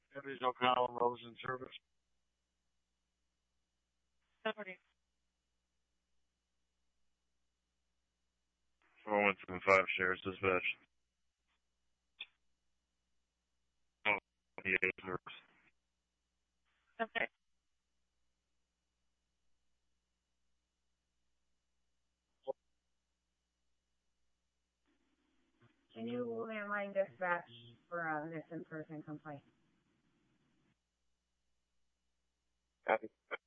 Deputies O'Connell and Rose in service. Somebody. 4175 Sheriff's Dispatch. Oh, yeah, service. Okay. Can you landline dispatch for a missing person complaint? Copy.